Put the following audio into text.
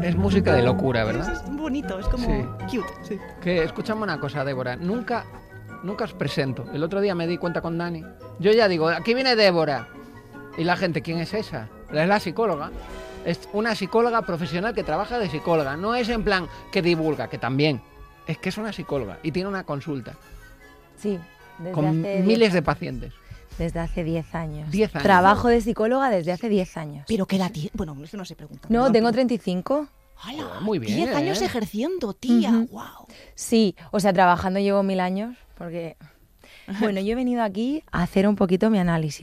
Es música de locura, ¿verdad? Es bonito, es como cute. Sí. Que escuchame una cosa, Débora. Nunca os presento. El otro día me di cuenta con Dani. Yo ya digo, aquí viene Débora. Y la gente, ¿quién es esa? Es la psicóloga. Es una psicóloga profesional que trabaja de psicóloga. No es en plan que divulga, que también. Es que es una psicóloga y tiene una consulta. Sí, desde con hace miles de pacientes. Desde hace 10 años. 10 años. Trabajo de psicóloga desde hace 10 años. ¿Pero qué edad tiene? Bueno, eso no se pregunta. No, perdón, tengo pero- 35. ¡Hala! Muy bien, 10 años ¿eh? ejerciendo, tía. Ujú. ¡Wow! Sí, o sea, trabajando llevo 1000 años porque... Bueno, yo he venido aquí a hacer un poquito mi análisis.